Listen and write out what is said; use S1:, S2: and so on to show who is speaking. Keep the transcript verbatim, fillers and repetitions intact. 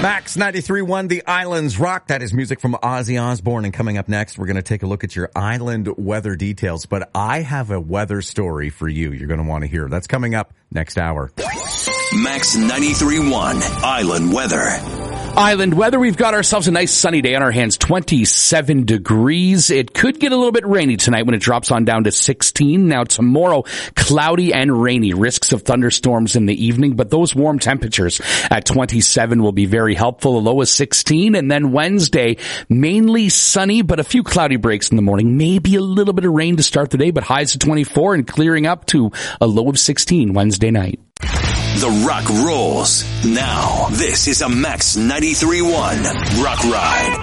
S1: Max ninety-three point one, The Islands Rock. That is music from Ozzy Osbourne. And coming up next, we're going to take a look at your island weather details. But I have a weather story for you you're going to want to hear. That's coming up next hour.
S2: Max ninety-three point one, Island Weather.
S3: Island weather, we've got ourselves a nice sunny day on our hands, twenty-seven degrees. It could get a little bit rainy tonight when it drops on down to sixteen. Now tomorrow, cloudy and rainy, risks of thunderstorms in the evening, but those warm temperatures at twenty-seven will be very helpful. A low of sixteen, and then Wednesday, mainly sunny, but a few cloudy breaks in the morning. Maybe a little bit of rain to start the day, but highs to twenty-four and clearing up to a low of sixteen Wednesday night.
S2: The Rock rolls. Now, this is a Max ninety-three point one Rock Ride.